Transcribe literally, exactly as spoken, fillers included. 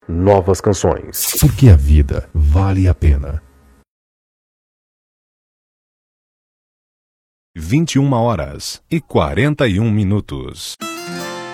novas canções. Porque a vida vale a pena. vinte e uma horas e quarenta e um minutos.